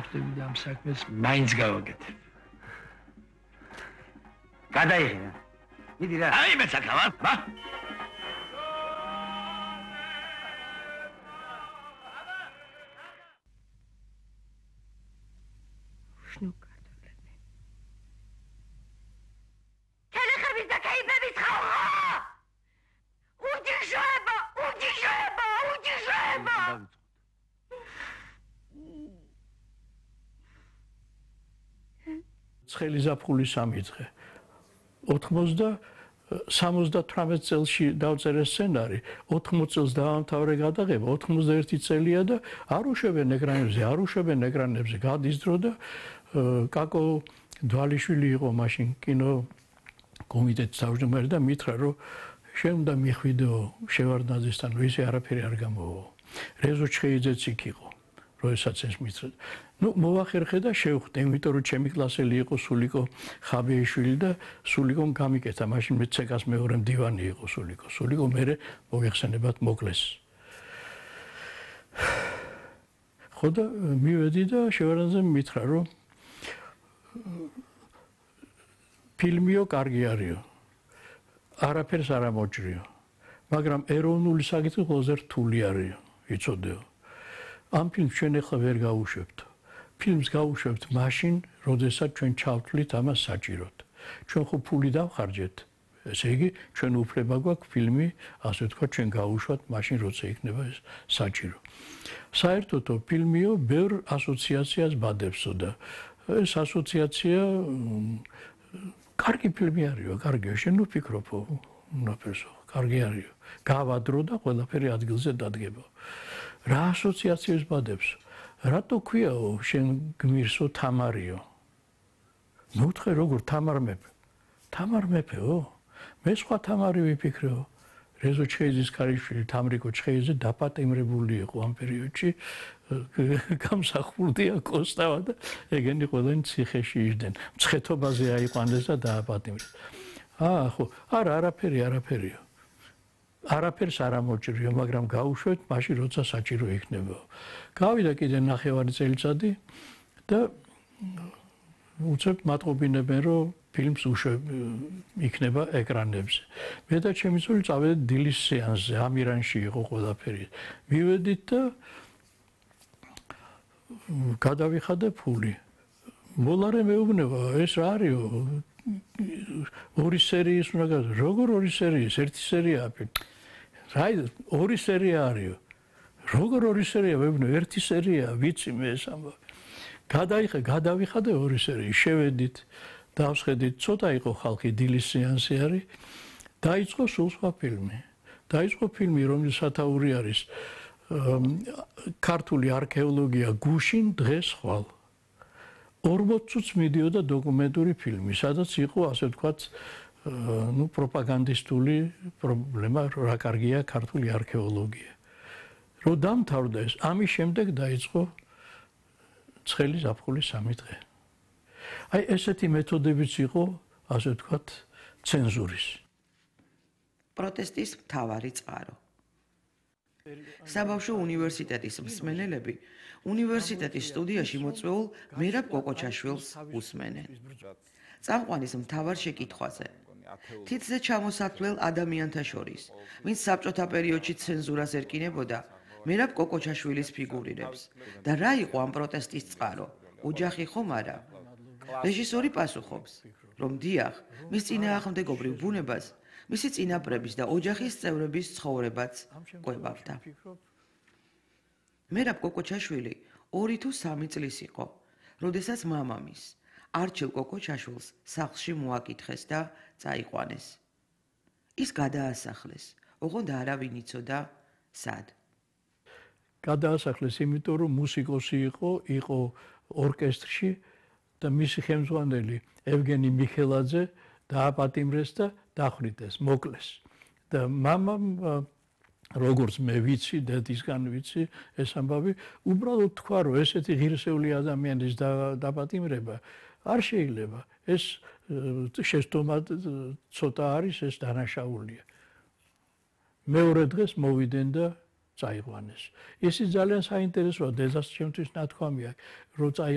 ხვდები და ამ საქმეს მაინც გავაკეთებ. გადაიღე. მიდი რა. აი მე საკავა, ვა. შნო კარტოფლები. თელეხების და კაიფების ხალხო! უჯიშება! ცხელი ზაფხულის 3 დღე. 78 წელში დავწერე სცენარი, 80 წელს დაამთავრე გადაღება, 91 წელია და არ უშვებენ ეკრანებზე, გადის დრო და კაკო დვალიშვილი იყო მაშინ კინო კომიტეტის თავმჯდომარე და მითხრა რომ შენ უნდა მიხვიდო შევარდნაძესთან, ისე არაფერი არ გამოვა. რეზო ჩხეიძეც იქ იყო, როდესაც ეს მითხრა. ნუ მოვახერხე და შევხვდე, იმიტომ რომ ჩემი კლასელი იყო სულიკო ხაბეიშვილი და სულიკომ გამიკეთა, მაშინ მე ცეკას მეორე მდივანი იყო სულიკო. სულიკო მერე მოიხსენებათ მოკლეს. ხო და მივედი და შევარდნაძემ მითხრა რომ ფილმიო კარგი არისო. არაფერს არ ამოჭრიო. მაგრამ ეროვნული საკითხი ყველაზე რთული არისო, იცოდეო. ამ ფილმს ჩვენ ახლა ვერ გავუშვებთ. ფილმს გავუშვებთ მაშინ, როდესაც ჩვენ ჩავთვლით ამას საჭიროდ. ჩვენ ხო ფული დავხარჯეთ. ესე იგი, ჩვენ უფლება გვაქვს ფილმი, ასე ვთქვათ, ჩვენ გავუშვათ მაშინ, როცა იქნება ეს საჭირო. საერთოდ ფილმიო ბევრ ასოციაციას ბადებსო და ეს ასოციაცია კარგი ფილმი არისო, კარგია, შენ ვფიქრობო, ნაფერსო, კარგი არისო. გავადრო და ყველაფერი ადგილზე დადგება. რა ასოციაციებს ბადებსო? რატო ქვიაო შენ გმირსო თამარიო? მოვთხე როგორ თამარ მეფე? თამარ მეფეო? მე სხვა თამარი ვიფიქრეო. რეზო ჩხეიძის ქალიშვილი თამრიკო ჩხეიძე დაპატიმრებული იყო ამ პერიოდში. გამსახურდია კოსტავა და ეგენი ყველანი ციხეში იჯდნენ. მცხეთობაზე აიყვანეს და დააპატიმრეს. ხო, არაფერიო. არაფერს არ ამოჭრიო, მაგრამ გაუშვეთ მაშინ, როცა საჭირო იქნება. გავიდა კიდე 9 წელიწადი და უცებ მატყობინებენ, რომ ფილმს იქნება ეკრანებზე. მე და ჩემი ცოლი წავედით დილის სეანსზე, ამირანში იყო ყველაფერი. მივედით და გადავიხადე ფული. მოლარე მეუბნება, ეს რა არისო? 2 სერიის უნდა გაგო. როგორ 2 სერიის? 1 სერიაა. რაი 2 სერია არისო. როგორ 2 სერია? მეუბნება 1 სერიაა, ვიცი მე ეს ამბავი. გადავიხადე 2 სერიის, შევედით, დავსხედით, ცოტა იყო ხალხი, დილის სეანსი არის. დაიწყო სულ სხვა ფილმი. დაიწყო ფილმი, რომლის სათაური არის ქართული არქეოლოგია გუშინ დღეს ხვალ. 40 წუთს მიდიოდა დოკუმენტური ფილმი, სადაც იყო ასე ვთქვათ, პროპაგანდისტული პრობლემა, რა კარგია ქართული არქეოლოგია. რო დამთავრდა ეს, ამის შემდეგ დაიწყო ცხელი ზაფხულის 3 დღე. აი ესეთი მეთოდებიც იყო, ასე ვთქვათ, ცენზურის. პროტესტის მთავარი წყარო. საბავშვო უნივერსიტეტის მსმენელები უნივერსიტეტის სტუდიაში მოწვეულ მერაბ კოკოჩაშვილს უსმენენ. წამყვანის მთავარ შეკითხვაზე თითზე ჩამოსათვლელ ადამიანთა შორის, ვინც საბჭოთა პერიოდში ცენზურას ერკინებოდა, მერაბ კოკოჩაშვილის ფიგურირებს და რა იყო ამ პროტესტის წყარო? ოჯახი ხომ არა? რეჟისორი პასუხობს, რომ დიახ, მის წინააღმდეგობრივ ბუნებას მისი წინაპრების და ოჯახის წევრების ცხოვრებაც კვებავდა. მერაბ კოკოჩაშვილი 2 თუ 3 წლის იყო, როდესაც მამამის არჩილ კოკოჩაშვილს სახლში მოაკითხეს და წაიყვანეს. ის გადაასახლეს, ოღონდ არავინ იცოდა სად. გადაასახლეს იმიტომ, რომ მუსიკოსი იყო ორკესტრში და მისი ხელმძღვანელი ევგენი მიხელაძე დააპატიმრეს და დახვრიტეს, მოკლეს. და მამამ როგორც მე ვიცი, დედისგან ვიცი ეს ამბავი, უბრალოდ თქვა, რომ ესეთი ღირსეული ადამიანის დაპატიმრება არ შეიძლება. ეს შეცდომა ცოტა არის, ეს დანაშაულია. მეორე დღეს მოვიდნენ და წაიყვანეს. ეს ძალიან საინტერესოა, დედას ჩემთვის ნათქვამი აქვს, რომ